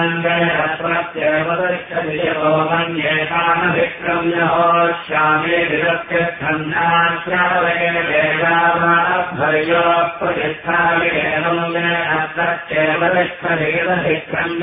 प्रत्येव तिष्ठति यतो मन्येतानभिक्रम्यो श्यामे विरक्तिच्छन्नाश्रावये देवाभर्यो प्रतिष्ठाविकेनं मे अत्रत्येव तिष्ठति यदभिक्रम्य